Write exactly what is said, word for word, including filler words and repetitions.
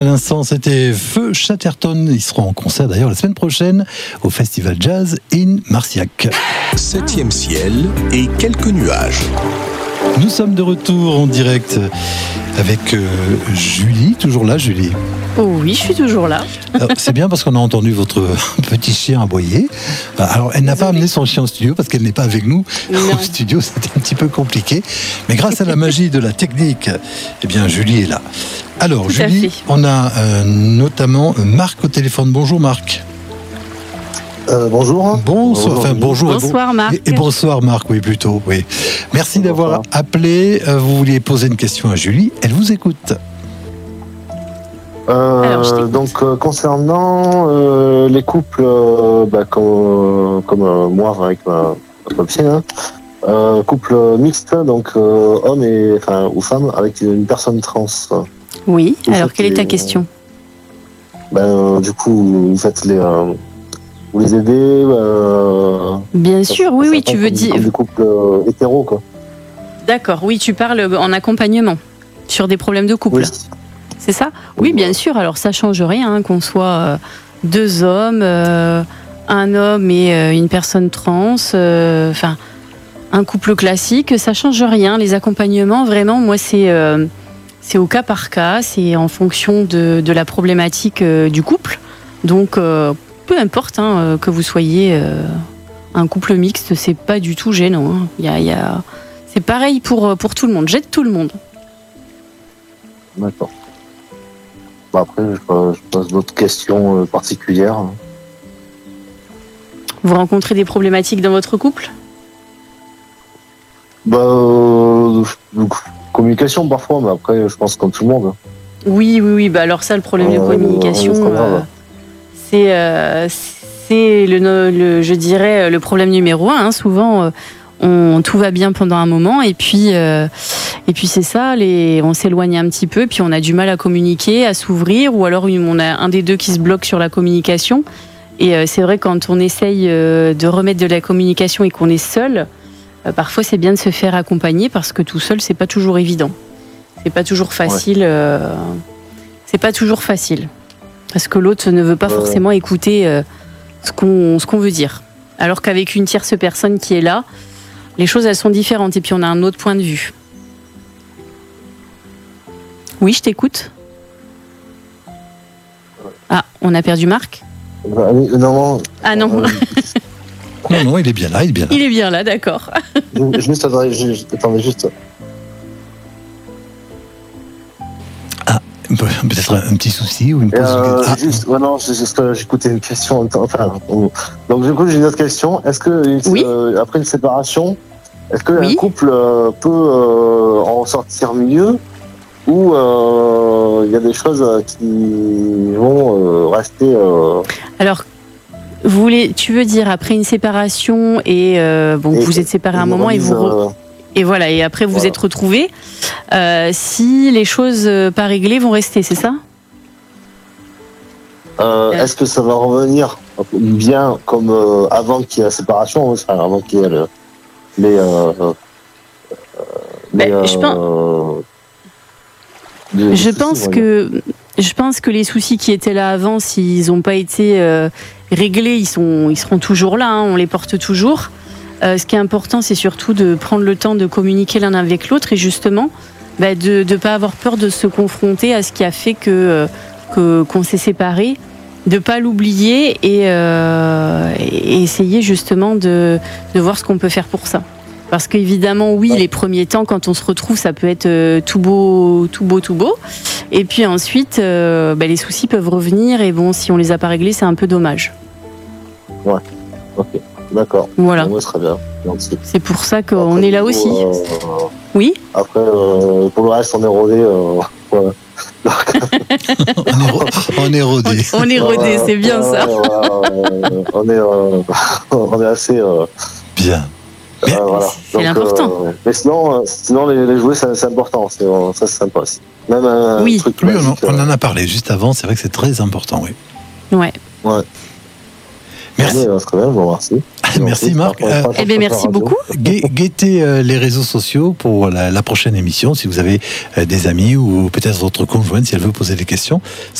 l'instant, c'était Feu Chatterton. Ils seront en concert d'ailleurs la semaine prochaine au Festival Jazz in Marciac. Septième ciel et quelques nuages. Nous sommes de retour en direct avec euh, Julie. Toujours là, Julie? Oh oui, je suis toujours là. Alors, c'est bien parce qu'on a entendu votre petit chien aboyer. Alors, elle n'a pas amené son chien au studio parce qu'elle n'est pas avec nous Non. au studio. C'était un petit peu compliqué. Mais grâce à la magie de la technique, eh bien, Julie est là. Alors, Tout à Julie, fait. on a euh, notamment Marc au téléphone. Bonjour, Marc. Euh, bonjour. Bonsoir. Enfin, bonjour. et bon- Bonsoir, Marc. Et, et bonsoir, Marc. Oui, plutôt. Oui. Merci d'avoir Bonsoir. appelé. Euh, Vous vouliez poser une question à Julie. Elle vous écoute. Euh, Alors, je t'écoute. donc euh, concernant euh, les couples, euh, bah, comme, comme euh, moi avec ma, ma psy, hein, euh, couple mixte, donc euh, homme et enfin ou femme avec une personne trans. Oui, Vous alors faites quelle est ta les- question? Ben, euh, du coup, vous faites les, euh, vous les aidez. Euh, Bien sûr, oui, oui, tu veux comme, dire. comme des couples euh, hétéros, quoi. D'accord, oui, tu parles en accompagnement sur des problèmes de couple. Oui. C'est ça? Oui, bien sûr. Alors ça change rien hein, qu'on soit euh, deux hommes, euh, un homme et euh, une personne trans, euh, enfin un couple classique, ça change rien. Les accompagnements, vraiment, moi c'est euh, c'est au cas par cas, c'est en fonction de, de la problématique euh, du couple. Donc euh, peu importe hein, euh, que vous soyez euh, un couple mixte, c'est pas du tout gênant. Hein. Il y a, il y a... C'est pareil pour pour tout le monde. J'aide tout le monde. D'accord. Bah, après, je, je pose d'autres questions euh, particulières. Vous rencontrez des problématiques dans votre couple? Bah, euh, donc, communication parfois, mais après, je pense comme tout le monde. Oui, oui, oui. Bah alors ça, le problème de Euh, communication, euh, c'est pas grave. euh, c'est, euh, c'est le, le, je dirais, le problème numéro un. hein. Souvent, euh, on, tout va bien pendant un moment, et puis, euh, et puis c'est ça, les, on s'éloigne un petit peu, puis on a du mal à communiquer, à s'ouvrir, ou alors on a un des deux qui se bloque sur la communication. Et euh, c'est vrai, quand on essaye euh, de remettre de la communication et qu'on est seul, euh, parfois c'est bien de se faire accompagner, parce que tout seul, c'est pas toujours évident. C'est pas toujours facile. euh, c'est pas toujours facile. Parce que l'autre ne veut pas Ouais. forcément écouter euh, ce qu'on, ce qu'on veut dire. Alors qu'avec une tierce personne qui est là, les choses, elles sont différentes. Et puis, on a un autre point de vue. Oui, je t'écoute. Ah, on a perdu Marc? Bah, oui, non, non. Ah non, euh, Non, non, il est bien là, il est bien là. il est bien là, d'accord. je- juste, attendez, je- je- attendez, juste. Peut-être un petit souci ou une pause. Euh, Ah, juste, ouais, non, c'est juste que j'écoutais une question. Enfin, on- donc du coup, j'ai une autre question. Est-ce que une- Oui. euh, après une séparation, est-ce que Oui. un couple euh, peut euh, en sortir mieux, ou euh, il y a des choses euh, qui vont euh, rester euh, Alors, vous voulez, tu veux dire après une séparation et euh, bon, Et- vous êtes séparés un une moment et remise, vous re- euh, et voilà et après vous Voilà. êtes retrouvés. euh, si les choses euh, pas réglées vont rester, c'est ça? euh, est-ce que ça va revenir bien comme euh, avant qu'il y ait la séparation, enfin, avant qu'il y ait le, les, euh, euh, les, Ben, je euh, les Je soucis, pense on va dire. que je pense que les soucis qui étaient là avant, s'ils n'ont pas été euh, réglés, ils sont ils seront toujours là. hein, on les porte toujours. Euh, ce qui est important, c'est surtout de prendre le temps de communiquer l'un avec l'autre et justement bah, de ne pas avoir peur de se confronter à ce qui a fait que, euh, que qu'on s'est séparés, de pas l'oublier et, euh, et essayer justement de, de voir ce qu'on peut faire pour ça. Parce qu'évidemment, oui, Ouais. les premiers temps, quand on se retrouve, ça peut être euh, tout beau, tout beau, tout beau. Et puis ensuite, euh, bah, les soucis peuvent revenir et bon, si on les a pas réglés, c'est un peu dommage. Ok, d'accord. Voilà. Ouais, très bien. Merci. C'est pour ça qu'on Après, est là du aussi. coup, euh, Oui. Après, euh, pour le reste, on est rodé. Euh, ouais. on, est, ro- on est rodé. On est rodé, Voilà, c'est bien ça. voilà, euh, on est, euh, on est assez. Euh, Bien. euh, voilà. C'est Donc, l'important. euh, mais sinon, euh, sinon les, les jouets, c'est c'est important. C'est, euh, ça, c'est sympa aussi. Même un Oui. truc Oui, on en, magique, on euh, en a parlé juste avant, c'est vrai que c'est très important, oui. Ouais. Ouais. Merci. Mais, euh, très bien, je vous remercie. Merci, Marc. Euh, Eh bien, merci beaucoup. Gu- Guettez euh, les réseaux sociaux pour la, la prochaine émission, si vous avez euh, des amis ou peut-être votre conjointe, si elle veut poser des questions.